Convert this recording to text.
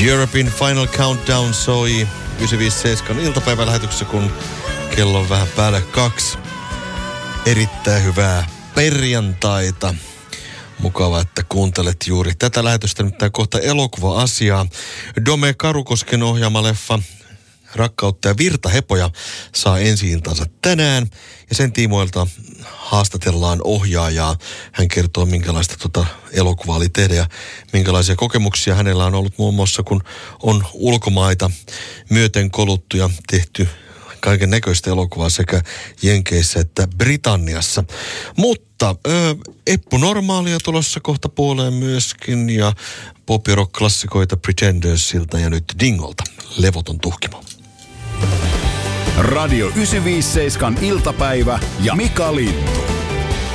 European Final Countdown soi 957 iltapäivälähetyksessä, kun kello on vähän päällä 2. Erittäin hyvää perjantaita. Mukava, että kuuntelet juuri tätä lähetystä, nyt kohta elokuva-asiaa. Dome Karukosken ohjaama leffa Rakkautta ja virtahepoja saa ensi-iltansa tänään. Ja sen tiimoilta haastatellaan ohjaajaa. Hän kertoo, minkälaista elokuvaa oli tehdä ja minkälaisia kokemuksia hänellä on ollut muun muassa, kun on ulkomaita myöten koluttu ja tehty kaiken näköistä elokuvaa sekä Jenkeissä että Britanniassa. Mutta Eppu Normaalia tulossa kohta puoleen myöskin ja pop- ja rock-klassikoita Pretendersilta ja nyt Dingolta. Levoton tuhkimo. Radio 957 iltapäivä ja Mika Lintu.